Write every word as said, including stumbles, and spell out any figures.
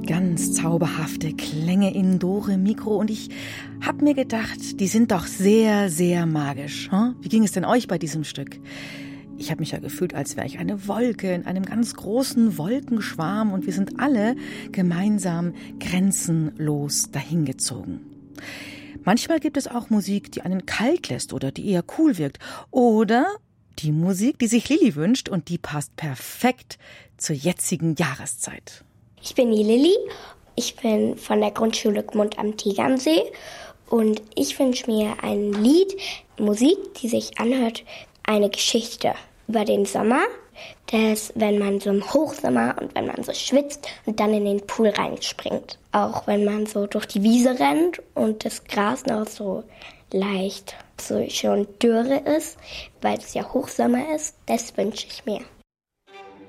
Ganz zauberhafte Klänge in Dore Mikro und ich habe mir gedacht, die sind doch sehr, sehr magisch. Hm? Wie ging es denn euch bei diesem Stück? Ich habe mich ja gefühlt, als wäre ich eine Wolke in einem ganz großen Wolkenschwarm und wir sind alle gemeinsam grenzenlos dahingezogen. Manchmal gibt es auch Musik, die einen kalt lässt oder die eher cool wirkt. Oder die Musik, die sich Lilly wünscht und die passt perfekt zur jetzigen Jahreszeit. Ich bin die Lilly, ich bin von der Grundschule Gmund am Tegernsee und ich wünsche mir ein Lied, Musik, die sich anhört, eine Geschichte über den Sommer, dass wenn man so im Hochsommer und wenn man so schwitzt und dann in den Pool reinspringt. Auch wenn man so durch die Wiese rennt und das Gras noch so leicht so schon Dürre ist, weil es ja Hochsommer ist, das wünsche ich mir.